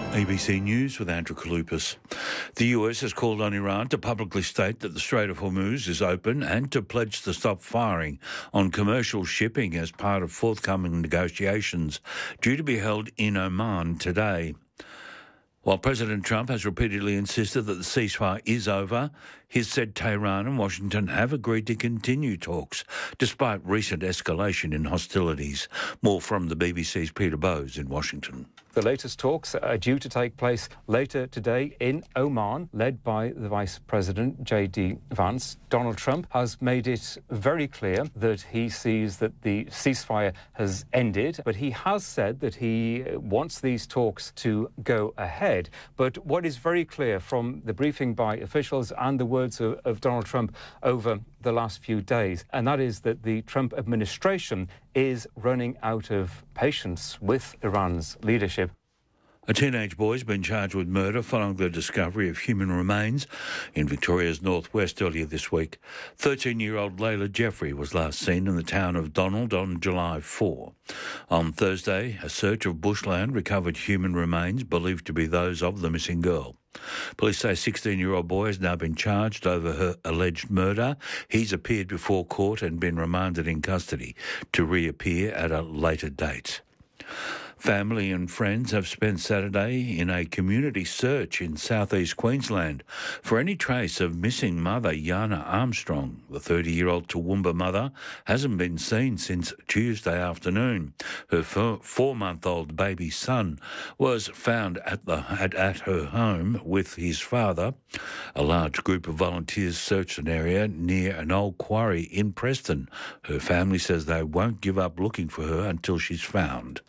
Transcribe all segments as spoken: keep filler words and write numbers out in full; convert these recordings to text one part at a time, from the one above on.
A B C News with Andrew Kalupas. The U S has called on Iran to publicly state that the Strait of Hormuz is open and to pledge to stop firing on commercial shipping as part of forthcoming negotiations due to be held in Oman today. While President Trump has repeatedly insisted that the ceasefire is over, he's said Tehran and Washington have agreed to continue talks despite recent escalation in hostilities. More from the B B C's Peter Bowes in Washington. The latest talks are due to take place later today in Oman, led by the Vice President, J D Vance. Donald Trump has made it very clear that he sees that the ceasefire has ended, but he has said that he wants these talks to go ahead. But what is very clear from the briefing by officials and the words of, of Donald Trump over the last few days, and that is that the Trump administration is running out of patience with Iran's leadership. A teenage boy has been charged with murder following the discovery of human remains in Victoria's northwest earlier this week. thirteen-year-old Layla Jeffrey was last seen in the town of Donald on July fourth. On Thursday, a search of bushland recovered human remains believed to be those of the missing girl. Police say a sixteen-year-old boy has now been charged over her alleged murder. He's appeared before court and been remanded in custody to reappear at a later date. Family and friends have spent Saturday in a community search in southeast Queensland for any trace of missing mother Yana Armstrong. The thirty-year-old Toowoomba mother hasn't been seen since Tuesday afternoon. Her four-month-old baby son was found at, the, at, at her home with his father. A large group of volunteers searched an area near an old quarry in Preston. Her family says they won't give up looking for her until she's found.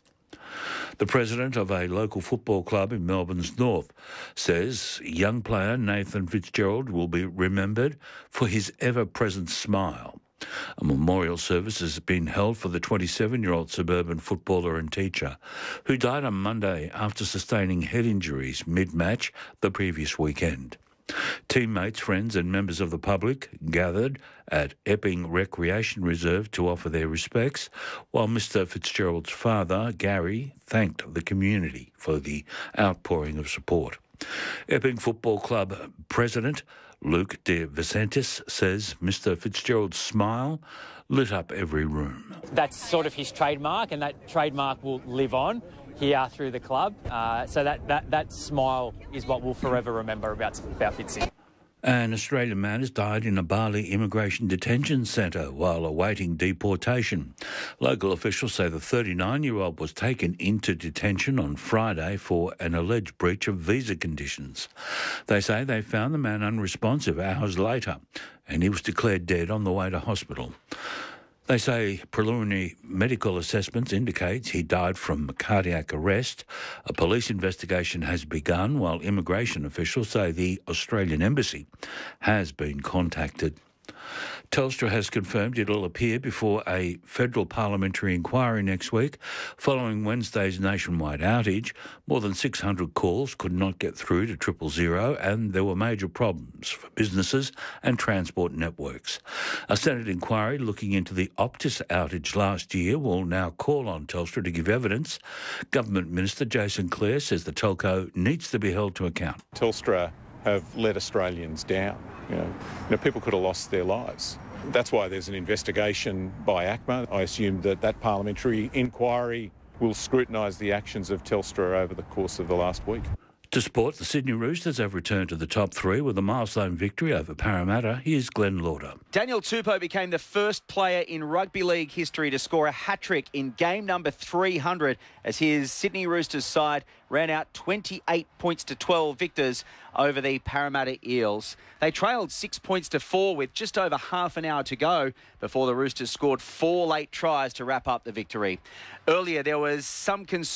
The president of a local football club in Melbourne's north says young player Nathan Fitzgerald will be remembered for his ever-present smile. A memorial service has been held for the twenty-seven-year-old suburban footballer and teacher who died on Monday after sustaining head injuries mid-match the previous weekend. Teammates, friends and members of the public gathered at Epping Recreation Reserve to offer their respects, while Mister Fitzgerald's father, Gary, thanked the community for the outpouring of support. Epping Football Club President Luke De Vicentis says Mister Fitzgerald's smile lit up every room. That's sort of his trademark, and that trademark will live on here through the club. Uh, so that, that, that smile is what we'll forever remember about, about Fitzy. An Australian man has died in a Bali immigration detention centre while awaiting deportation. Local officials say the thirty-nine-year-old was taken into detention on Friday for an alleged breach of visa conditions. They say they found the man unresponsive hours later and he was declared dead on the way to hospital. They say preliminary medical assessments indicate he died from cardiac arrest. A police investigation has begun, while immigration officials say the Australian Embassy has been contacted. Telstra has confirmed it'll appear before a federal parliamentary inquiry next week. Following Wednesday's nationwide outage, more than six hundred calls could not get through to triple zero and there were major problems for businesses and transport networks. A Senate inquiry looking into the Optus outage last year will now call on Telstra to give evidence. Government Minister Jason Clare says the telco needs to be held to account. Telstra have let Australians down. You know, you know, people could have lost their lives. That's why there's an investigation by A C M A. I assume that that parliamentary inquiry will scrutinise the actions of Telstra over the course of the last week. To sport, the Sydney Roosters have returned to the top three with a milestone victory over Parramatta. Here's Glenn Lauder. Daniel Tupou became the first player in rugby league history to score a hat-trick in game number three hundred as his Sydney Roosters side ran out twenty-eight points to twelve victors over the Parramatta Eels. They trailed six points to four with just over half an hour to go before the Roosters scored four late tries to wrap up the victory. Earlier, there was some concern